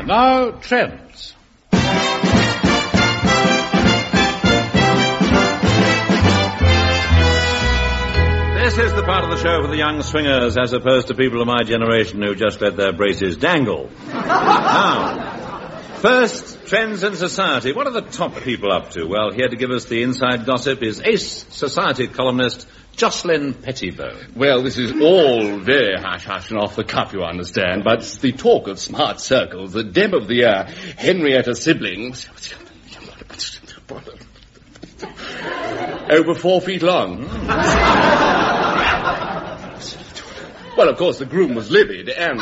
Now, trends. This is the part of the show for the young swingers, as opposed to people of my generation who just let their braces dangle. Now, first, trends in society. What are the top people up to? Well, here to give us the inside gossip is ace society columnist Jocelyn Pettibone. Well, this is all very hush-hush and off the cuff, you understand, but it's the talk of smart circles, the dem of the year, Henrietta Siblings, over 4 feet long. Well, of course, the groom was livid and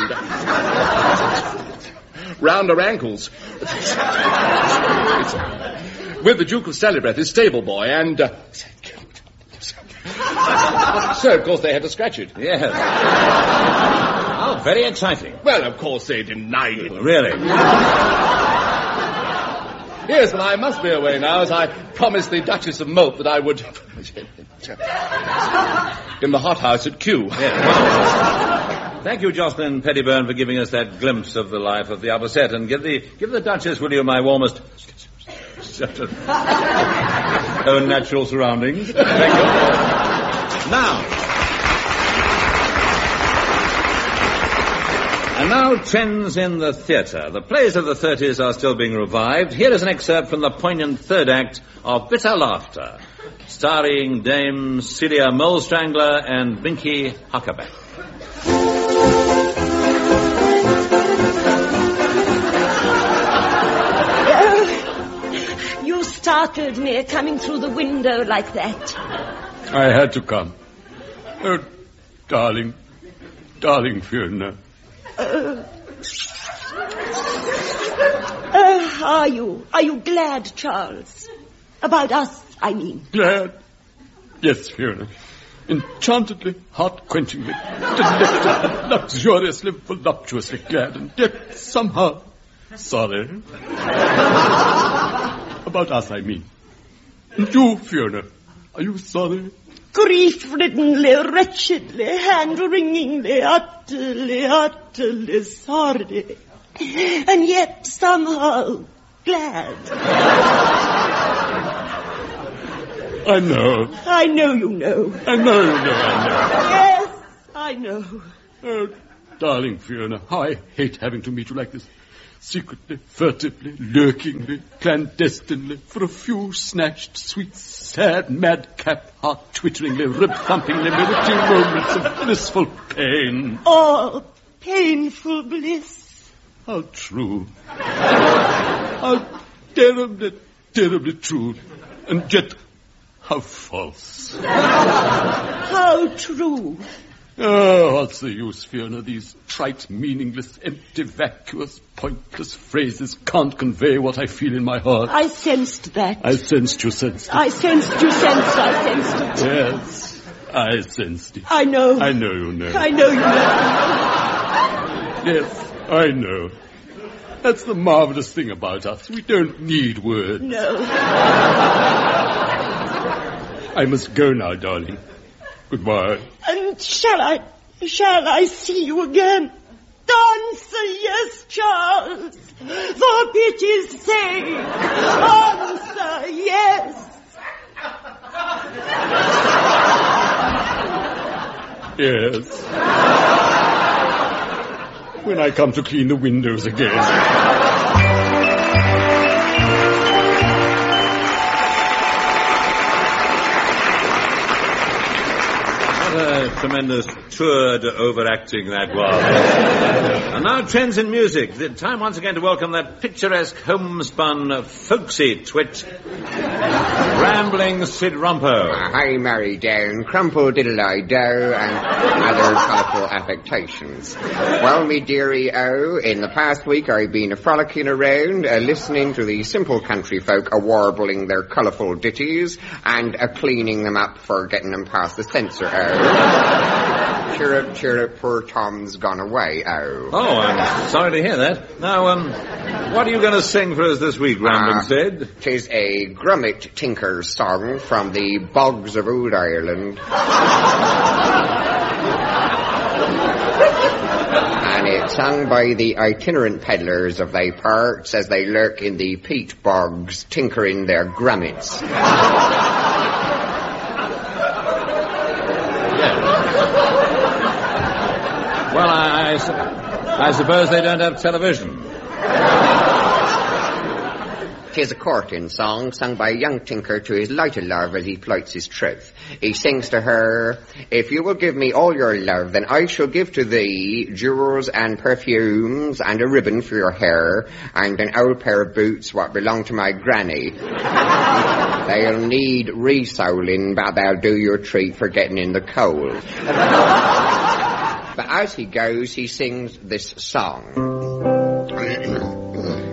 round her ankles. With the Duke of Salibreth, his stable boy, and... So, of course, they had to scratch it. Yes. Oh, very exciting. Well, of course, they denied it. Really? Yes, but I must be away now, as I promised the Duchess of Moat that I would... in the hothouse at Kew. Yes, well, thank you, Jocelyn Pettibone, for giving us that glimpse of the life of the upper set. And give the Duchess, will you, my warmest... own natural surroundings. Thank you. Now, trends in the theatre. The plays of the 30s are still being revived. Here is an excerpt from the poignant third act of Bitter Laughter, starring Dame Celia Molestrangler and Binky Huckaback. You startled me coming through the window like that. I had to come. Oh, darling Fiona. Are you glad, Charles? About us, I mean. Glad? Yes, Fiona. Enchantedly, heart-quenchingly, delectably, luxuriously, voluptuously glad, and yet somehow sorry. About us, I mean. And you, Fiona, are you sorry? Grief-riddenly, wretchedly, hand-wringingly, utterly sorry. And yet somehow glad. I know. I know you know. I know you know. Yes, I know. Oh, darling Fiona, how I hate having to meet you like this. Secretly, furtively, lurkingly, clandestinely, for a few snatched, sweet, sad, madcap, heart-twitteringly, rib-thumpingly, meriting moments of blissful pain. Oh, painful bliss. How true. How terribly, terribly true. And yet, how false. How true. Oh, what's the use, Fiona? These trite, meaningless, empty, vacuous, pointless phrases can't convey what I feel in my heart. I sensed that. I sensed you sensed it. I sensed you sensed I sensed it. Yes, I sensed it. I know. I know you know. I know you know. Yes, I know. That's the marvelous thing about us. We don't need words. No. I must go now, darling. Goodbye. And shall I see you again? Answer yes, Charles. For pity's sake. Answer yes. Yes. When I come to clean the windows again. Tremendous tour de overacting that was. And now trends in music. The time once again to welcome that picturesque, homespun, folksy twit, rambling Sid Rumpo. Hi, Mary Down, crumple diddle-I-do, and other colourful affectations. Well, me dearie in the past week I've been frolicking around, listening to the simple country folk warbling their colourful ditties, and cleaning them up for getting them past the censor, Chirrup, poor Tom's gone away, Oh, I'm sorry to hear that. Now, what are you going to sing for us this week, Rambling Sid? 'Tis a Grummet Tinker's song from the bogs of old Ireland. And And it's sung by the itinerant peddlers of they parts as they lurk in the peat bogs, tinkering their grummets. Well, I suppose they don't have television. 'Tis a courting song sung by a young tinker to his lighter love as he plights his troth. He sings to her, "If you will give me all your love, then I shall give to thee jewels and perfumes and a ribbon for your hair and an old pair of boots what belong to my granny. They'll need resoling, but they'll do your treat for getting in the cold." But as he goes, he sings this song.